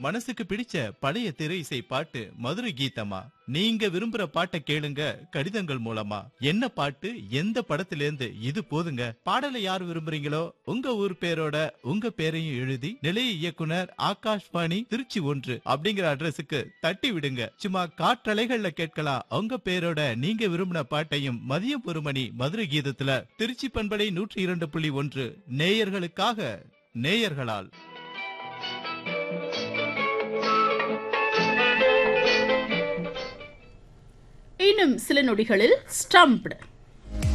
மனசுக்கு பிடிச்ச பழைய திரை இசை பாட்டு, மதுரை கீதமா, நீங்க விரும்புற பாட்டை கேளுங்க கடிதங்கள் மூலமா. என்ன பாட்டு, எந்த படத்திலேருந்து, இது போதுங்க. பாடலை யார் விரும்புறீங்களோ உங்க ஊர் பேரோட உங்க பேரையும் எழுதி நிலைய இயக்குனர் ஆகாஷ்வாணி திருச்சி 1 அப்படிங்கிற அட்ரஸுக்கு தட்டி விடுங்க. சும்மா காற்றலைகள்ல கேட்கலாம் உங்க பேரோட நீங்க விரும்பின பாட்டையும். மதியம் 1 மணி மதுரை கீதத்துல திருச்சி பண்பலை 102.1 நேயர்களுக்காக நேயர்களால். இன்னும் சில நொடிகளில் ஸ்டம்ப்டு.